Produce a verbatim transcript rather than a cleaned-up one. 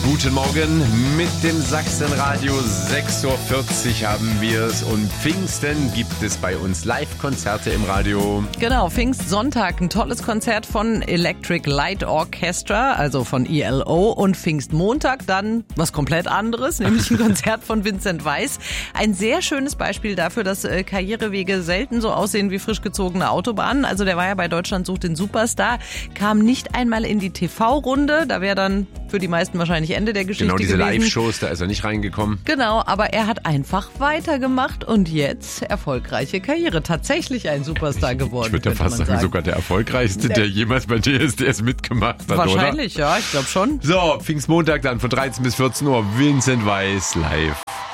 Guten Morgen mit dem Sachsenradio. sechs Uhr vierzig haben wir es und Pfingsten gibt es bei uns Live-Konzerte im Radio. Genau, Pfingstsonntag, ein tolles Konzert von Electric Light Orchestra, also von E L O, und Pfingstmontag dann was komplett anderes, nämlich ein Konzert von Vincent Weiss. Ein sehr schönes Beispiel dafür, dass äh, Karrierewege selten so aussehen wie frisch gezogene Autobahnen. Also der war ja bei Deutschland sucht den Superstar, kam nicht einmal in die T V-Runde, da wäre dann für die meisten wahrscheinlich Ende der Geschichte Genau, diese gewesen. Live-Shows, da ist er nicht reingekommen. Genau, aber er hat einfach weitergemacht und jetzt erfolgreiche Karriere. Tatsächlich ein Superstar geworden. Ich würde ja fast sagen, sagen, sogar der erfolgreichste, der, der jemals bei D S D S mitgemacht hat, wahrscheinlich, oder? ja, ich glaube schon. So, Pfingstmontag dann von dreizehn bis vierzehn Uhr, Vincent Weiss live.